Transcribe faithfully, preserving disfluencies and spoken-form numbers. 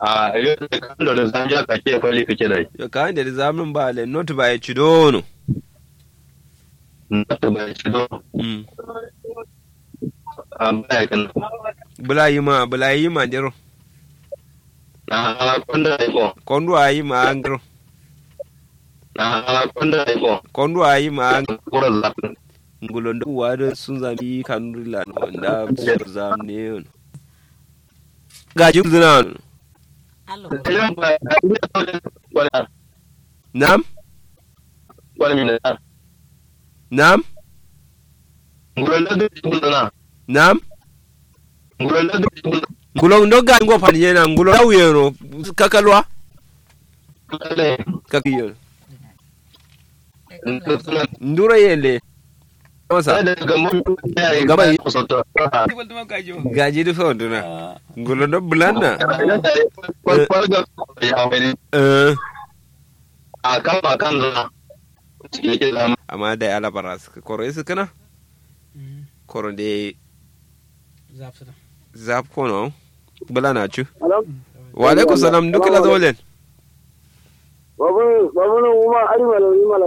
a yau da kan da zan ja ka ke kwali kake dai yo ka da zamin ba le not ba ya ci dono not ba ci do mm am ba kan bula yi ma bula yi ma dero na konda ko kondu ayi ma angro na konda ko kondu ayi ma kura zap ngulo ndo wado sun zami kanula no da sur zam ne gaji zuna Allo. nam wala min nam ngulo da kuna nam ngulo da kuna ngulo ndo ga ngo fan yena ngulo dawiyeno kakalwa kale kakiyo ndura yele wasa gaba yi gaji da fa nduna ngulo ndo bulanda eh akan akan na cikin zama amma da ala baras koro isu kana koro de Zapsada. zap kono bulana chu wa alaikum salam dukala zolen babu babu no uma ari malo ni malo